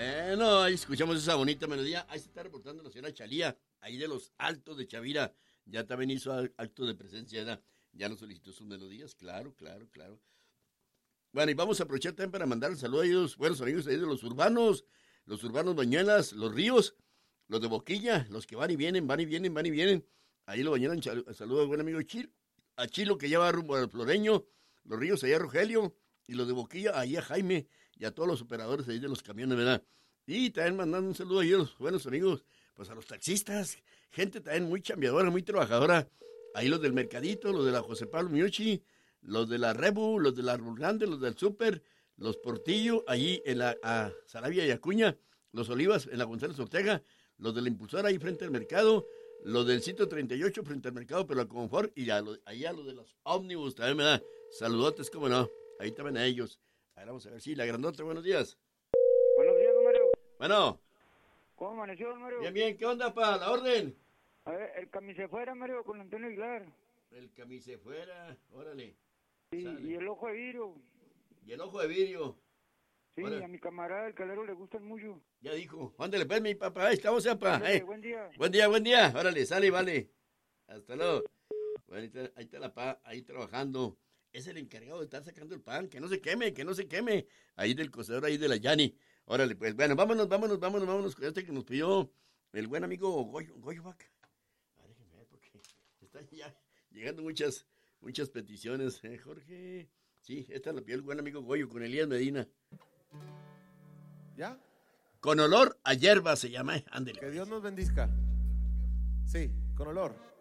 Bueno, ahí escuchamos esa bonita melodía. Ahí se está reportando la señora Chalía, ahí de los Altos de Chavira. Ya también hizo acto de presencia, ya nos solicitó sus melodías, claro. Bueno, y vamos a aprovechar también para mandar un saludo a ellos, buenos amigos ahí de los urbanos Bañuelas, los Ríos, los de Boquilla, los que van y vienen. Ahí lo Bañuelas, saludo al buen amigo a Chilo que ya va rumbo al Floreño, los Ríos allá a Rogelio, y los de Boquilla ahí a Jaime, y a todos los operadores ahí de los camiones, ¿verdad? Y también mandando un saludo a ellos, buenos amigos, pues a los taxistas, gente también muy chambeadora, muy trabajadora, ahí los del Mercadito, los de la José Pablo Miucci, los de la Rebu, los de la Grande, los del Súper, los Portillo, allí en la Sarabia y Acuña, los Olivas en la González Ortega, los de la Impulsora ahí frente al mercado, los del sitio 38 frente al mercado, pero a Confort, y allá los de los ómnibus también me da saludotes, cómo no, ahí también a ellos. Ahora vamos a ver, sí, la grandota, buenos días. Buenos días, don Mario. Bueno. ¿Cómo amaneció, don Mario? Bien, ¿qué onda, pa? ¿La orden? A ver, el camise fuera, Mario, con Antonio Aguilar. El camise fuera, órale. Sí, y el ojo de vidrio. Y el ojo de vidrio. Sí, órale. A mi camarada, el calero, le gustan mucho. Ya dijo, ándale, pues, mi papá, ahí estamos, ya, pa. Buen día. Buen día, órale, sale, vale. Hasta luego. Bueno, ahí está la pa, ahí trabajando. Es el encargado de estar sacando el pan, que no se queme. Ahí del cocedor, ahí de la Yani. Órale, pues, bueno, vámonos con este que nos pidió el buen amigo Goyo Vaca. Déjenme ver, porque están ya llegando muchas peticiones, Jorge. Sí, esta la pidió el buen amigo Goyo con Elías Medina. ¿Ya? Con olor a hierba se llama, ándele. Que Dios nos bendiga. Sí, con olor.